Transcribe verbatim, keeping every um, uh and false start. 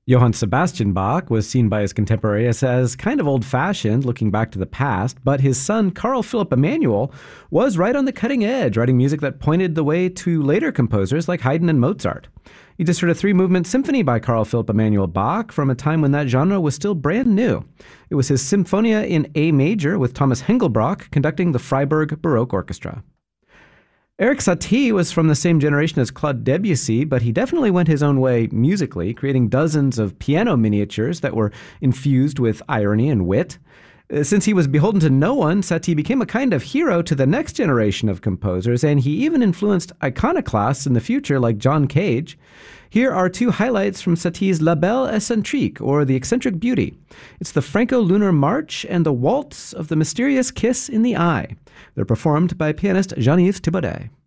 Johann Sebastian Bach was seen by his contemporaries as kind of old-fashioned, looking back to the past, but his son, Carl Philipp Emanuel, was right on the cutting edge, writing music that pointed the way to later composers like Haydn and Mozart. You just heard a three-movement symphony by Carl Philipp Emanuel Bach from a time when that genre was still brand new. It was his Symphonia in A major with Thomas Hengelbrock conducting the Freiburg Baroque Orchestra. Erik Satie was from the same generation as Claude Debussy, but he definitely went his own way musically, creating dozens of piano miniatures that were infused with irony and wit. Since he was beholden to no one, Satie became a kind of hero to the next generation of composers, and he even influenced iconoclasts in the future like John Cage. Here are two highlights from Satie's La Belle Eccentrique, or The Eccentric Beauty. It's the Franco-Lunar March and the Waltz of the Mysterious Kiss in the Eye. They're performed by pianist Jean-Yves Thibaudet.